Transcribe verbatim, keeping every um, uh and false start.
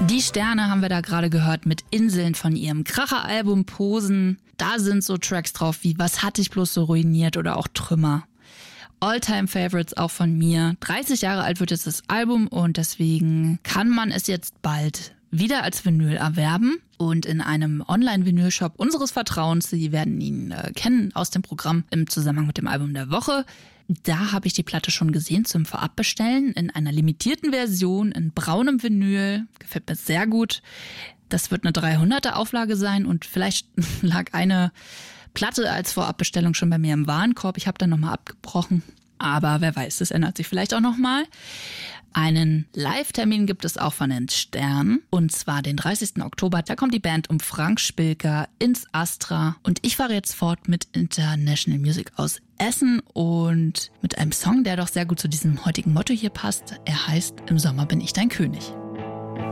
Die Sterne haben wir da gerade gehört mit Inseln von ihrem Kracher-Album Posen. Da sind so Tracks drauf wie Was hat dich bloß so ruiniert oder auch Trümmer. All-Time-Favorites auch von mir. dreißig Jahre alt wird jetzt das Album und deswegen kann man es jetzt bald wieder als Vinyl erwerben und in einem Online-Vinyl-Shop unseres Vertrauens, Sie werden ihn äh, kennen aus dem Programm im Zusammenhang mit dem Album der Woche. Da habe ich die Platte schon gesehen zum Vorabbestellen in einer limitierten Version in braunem Vinyl. Gefällt mir sehr gut. Das wird eine dreihunderter Auflage sein und vielleicht lag eine Platte als Vorabbestellung schon bei mir im Warenkorb. Ich habe dann nochmal abgebrochen. Aber wer weiß, das ändert sich vielleicht auch nochmal. Einen Live-Termin gibt es auch von den Sternen. Und zwar den dreißigsten Oktober. Da kommt die Band um Frank Spilker ins Astra. Und ich fahre jetzt fort mit International Music aus Essen und mit einem Song, der doch sehr gut zu diesem heutigen Motto hier passt. Er heißt Im Sommer bin ich dein König.